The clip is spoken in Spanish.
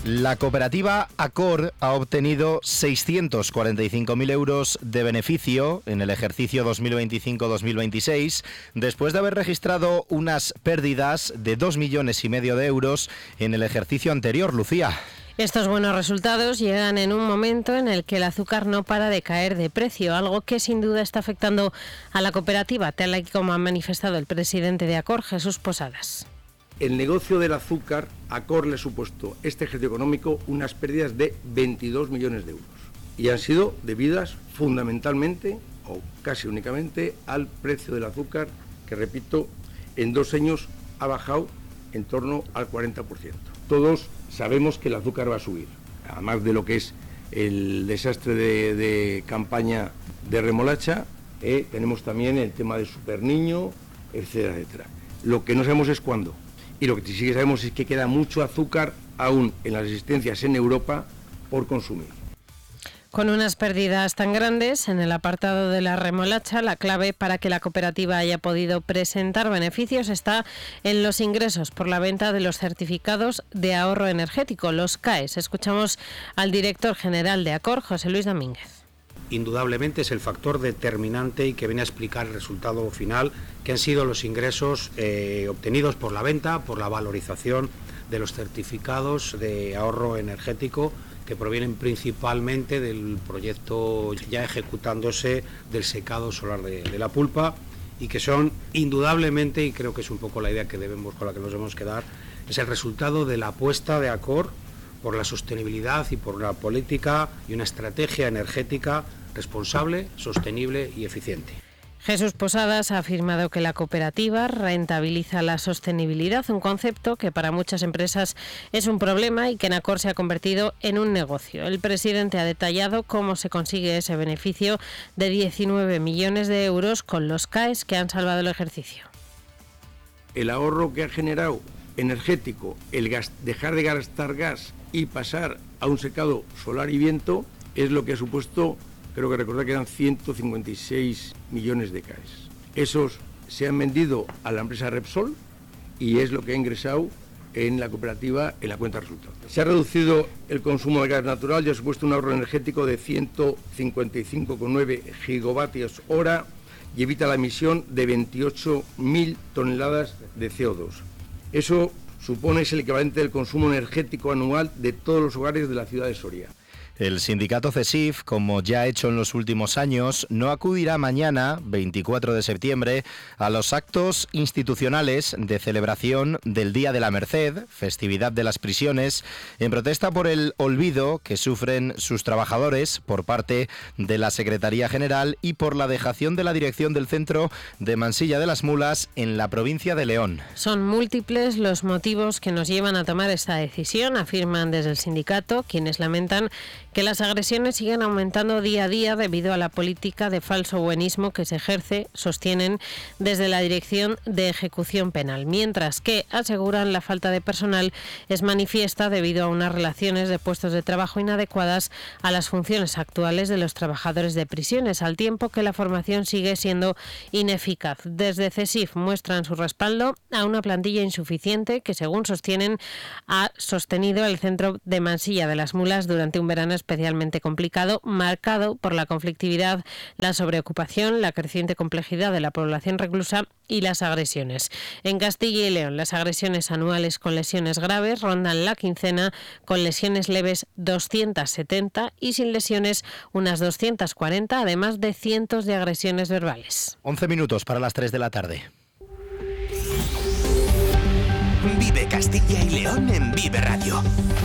La cooperativa Acor ha obtenido 645.000 euros de beneficio en el ejercicio 2025-2026, después de haber registrado unas pérdidas de 2,5 millones de euros en el ejercicio anterior. Lucía. Estos buenos resultados llegan en un momento en el que el azúcar no para de caer de precio, algo que sin duda está afectando a la cooperativa, tal y como ha manifestado el presidente de Acor, Jesús Posadas. El negocio del azúcar, Acor le ha supuesto este ejercicio económico unas pérdidas de 22 millones de euros y han sido debidas fundamentalmente o casi únicamente al precio del azúcar, que repito, en 2 años ha bajado en torno al 40%. Todos sabemos que el azúcar va a subir, además de lo que es el desastre de campaña de remolacha, tenemos también el tema del superniño, etcétera, etcétera. Lo que no sabemos es cuándo. Y lo que sí que sabemos es que queda mucho azúcar aún en las existencias en Europa por consumir. Con unas pérdidas tan grandes en el apartado de la remolacha, la clave para que la cooperativa haya podido presentar beneficios está en los ingresos por la venta de los certificados de ahorro energético, los CAEs. Escuchamos al director general de Acor, José Luis Domínguez. Indudablemente es el factor determinante y que viene a explicar el resultado final, que han sido los ingresos obtenidos por la venta, por la valorización de los certificados de ahorro energético, que provienen principalmente del proyecto ya ejecutándose del secado solar de la Pulpa, y que son indudablemente, y creo que es un poco la idea con la que nos debemos quedar, es el resultado de la apuesta de Acor por la sostenibilidad y por una política y una estrategia energética responsable, sostenible y eficiente. Jesús Posadas ha afirmado que la cooperativa rentabiliza la sostenibilidad, un concepto que para muchas empresas es un problema y que en Acor se ha convertido en un negocio. El presidente ha detallado cómo se consigue ese beneficio de 19 millones de euros con los CAEs que han salvado el ejercicio. El ahorro que ha generado energético, dejar de gastar gas y pasar a un secado solar y viento, es lo que ha supuesto, creo que recordar que eran 156 millones de CAEs. Esos se han vendido a la empresa Repsol y es lo que ha ingresado en la cooperativa en la cuenta de resultados. Se ha reducido el consumo de gas natural y ha supuesto un ahorro energético de 155,9 gigavatios hora y evita la emisión de 28.000 toneladas de CO2. Eso supone es el equivalente del consumo energético anual de todos los hogares de la ciudad de Soria. El sindicato CESIF, como ya ha hecho en los últimos años, no acudirá mañana, 24 de septiembre, a los actos institucionales de celebración del Día de la Merced, festividad de las prisiones, en protesta por el olvido que sufren sus trabajadores por parte de la Secretaría General y por la dejación de la dirección del centro de Mansilla de las Mulas en la provincia de León. Son múltiples los motivos que nos llevan a tomar esta decisión, afirman desde el sindicato, quienes lamentan que las agresiones siguen aumentando día a día debido a la política de falso buenismo que se ejerce, sostienen desde la Dirección de Ejecución Penal, mientras que aseguran la falta de personal es manifiesta debido a unas relaciones de puestos de trabajo inadecuadas a las funciones actuales de los trabajadores de prisiones, al tiempo que la formación sigue siendo ineficaz. Desde CESIF muestran su respaldo a una plantilla insuficiente que, según sostienen, ha sostenido el centro de Mansilla de las Mulas durante un verano especialmente complicado, marcado por la conflictividad, la sobreocupación, la creciente complejidad de la población reclusa y las agresiones. En Castilla y León, las agresiones anuales con lesiones graves rondan la quincena, con lesiones leves 270 y sin lesiones unas 240, además de cientos de agresiones verbales. 11 minutos para las 3 de la tarde. Vive Castilla y León en Vive Radio.